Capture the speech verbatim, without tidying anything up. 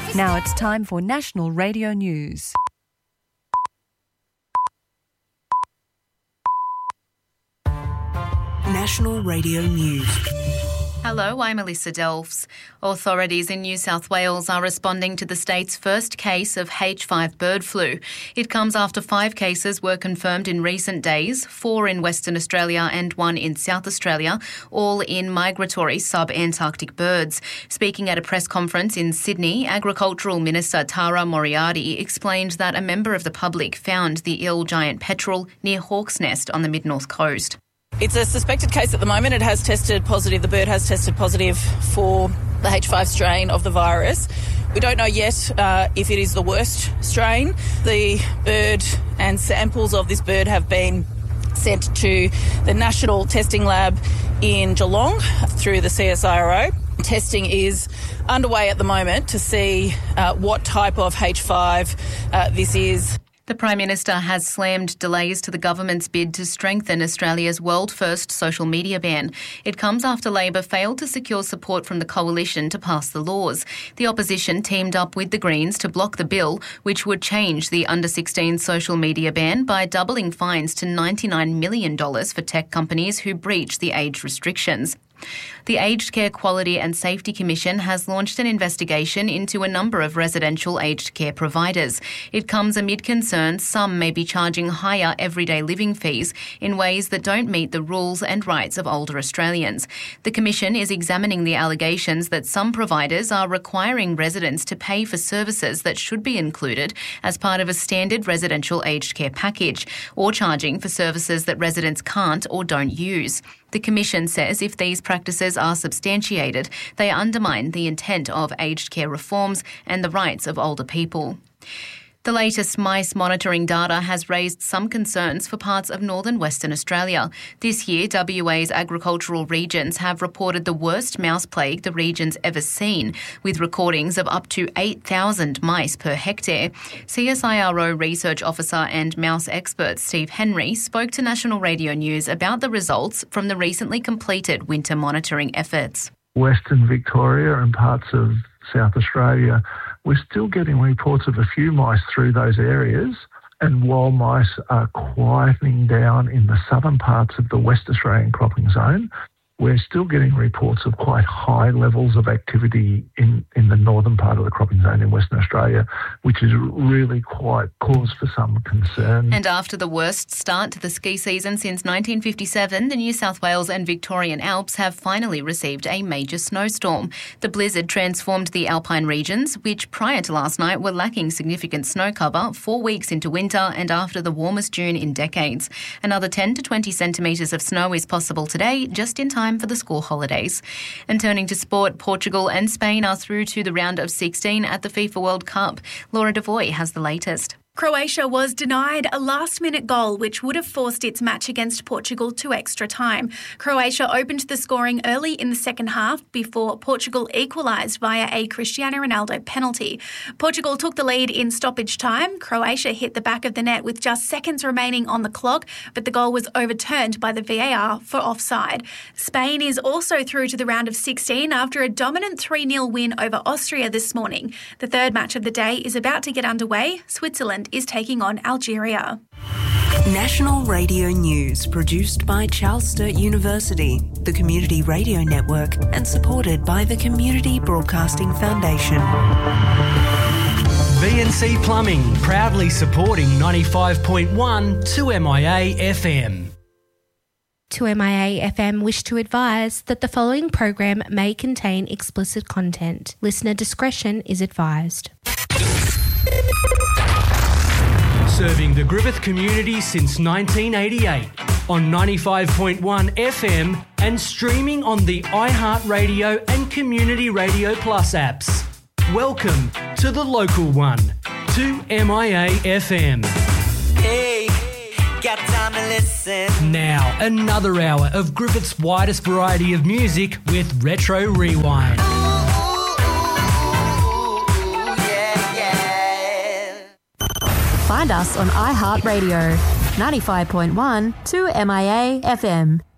Now it's time for National Radio News. National Radio News. Hello, I'm Alyssa Delfs. Authorities in New South Wales are responding to the state's first case of H five bird flu. It comes after five cases were confirmed in recent days, four in Western Australia and one in South Australia, all in migratory sub-Antarctic birds. Speaking at a press conference in Sydney, Agricultural Minister Tara Moriarty explained that a member of the public found the ill giant petrel near Hawk's Nest on the mid-north coast. It's a suspected case at the moment. It has tested positive. The bird has tested positive for the H five strain of the virus. We don't know yet uh, if it is the worst strain. The bird and samples of this bird have been sent to the National Testing Lab in Geelong through the C S I R O. Testing is underway at the moment to see uh, what type of H five uh, this is. The Prime Minister has slammed delays to the government's bid to strengthen Australia's world-first social media ban. It comes after Labor failed to secure support from the coalition to pass the laws. The opposition teamed up with the Greens to block the bill, which would change the under sixteen social media ban by doubling fines to ninety-nine million dollars for tech companies who breach the age restrictions. The Aged Care Quality and Safety Commission has launched an investigation into a number of residential aged care providers. It comes amid concerns some may be charging higher everyday living fees in ways that don't meet the rules and rights of older Australians. The Commission is examining the allegations that some providers are requiring residents to pay for services that should be included as part of a standard residential aged care package, or charging for services that residents can't or don't use. The Commission says if these practices are substantiated, they undermine the intent of aged care reforms and the rights of older people. The latest mice monitoring data has raised some concerns for parts of northern Western Australia. This year, W A's agricultural regions have reported the worst mouse plague the region's ever seen, with recordings of up to eight thousand mice per hectare. C S I R O research officer and mouse expert Steve Henry spoke to National Radio News about the results from the recently completed winter monitoring efforts. Western Victoria and parts of South Australia, we're still getting reports of a few mice through those areas, and while mice are quietening down in the southern parts of the West Australian cropping zone, we're still getting reports of quite high levels of activity in, in the northern part of the cropping zone in Western Australia, which is really quite cause for some concern. And after the worst start to the ski season since nineteen fifty-seven, the New South Wales and Victorian Alps have finally received a major snowstorm. The blizzard transformed the alpine regions, which prior to last night were lacking significant snow cover four weeks into winter and after the warmest June in decades. Another ten to twenty centimetres of snow is possible today, just in time for the school holidays. And turning to sport, Portugal and Spain are through to the round of sixteen at the FIFA World Cup. Laura Devoy has the latest. Croatia was denied a last-minute goal which would have forced its match against Portugal to extra time. Croatia opened the scoring early in the second half before Portugal equalised via a Cristiano Ronaldo penalty. Portugal took the lead in stoppage time. Croatia hit the back of the net with just seconds remaining on the clock, but the goal was overturned by the V A R for offside. Spain is also through to the round of sixteen after a dominant three nil win over Austria this morning. The third match of the day is about to get underway. Switzerland is taking on Algeria. National Radio News, produced by Charles Sturt University, the Community Radio Network, and supported by the Community Broadcasting Foundation. V and C Plumbing, proudly supporting ninety-five point one two M I A F M. two M I A F M wish to advise that the following program may contain explicit content. Listener discretion is advised. Serving the Griffith community since nineteen eighty-eight on ninety-five point one F M and streaming on the iHeartRadio and Community Radio Plus apps. Welcome to the local one, two M I A F M. Hey, got time to listen. Now, another hour of Griffith's widest variety of music with Retro Rewind. Find us on iHeartRadio, ninety-five point one two M I A F M.